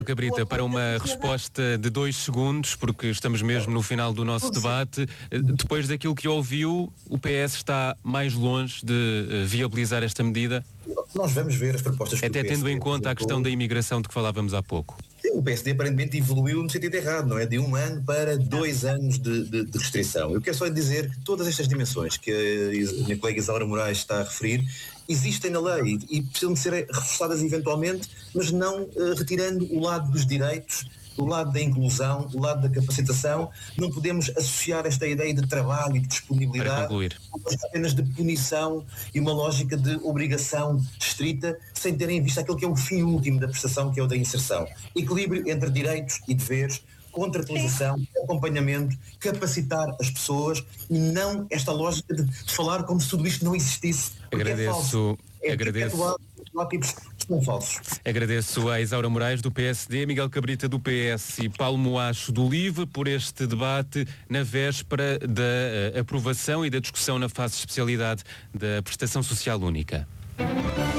Cabrita, para uma resposta de 2 segundos, porque estamos mesmo no final do nosso debate. Depois daquilo que ouviu, o PS está mais longe de viabilizar esta medida? Nós vamos ver as propostas que até tendo em conta a questão da imigração de que falávamos há pouco. O PSD aparentemente evoluiu no sentido errado, não é? De 1 ano para 2 anos de restrição. Eu quero só dizer que todas estas dimensões que a minha colega Isaura Moraes está a referir existem na lei e precisam de ser reforçadas eventualmente, mas não retirando o lado dos direitos, o lado da inclusão, o lado da capacitação. Não podemos associar esta ideia de trabalho e de disponibilidade apenas de punição e uma lógica de obrigação estrita, sem ter em vista aquilo que é o fim último da prestação, que é o da inserção. Equilíbrio entre direitos e deveres, contratualização, acompanhamento, capacitar as pessoas e não esta lógica de falar como se tudo isto não existisse. Agradeço. São falsos. Agradeço a Isaura Moraes do PSD, Miguel Cabrita do PS e Paulo Moacho do LIVRE por este debate na véspera da aprovação e da discussão na fase de especialidade da Prestação Social Única.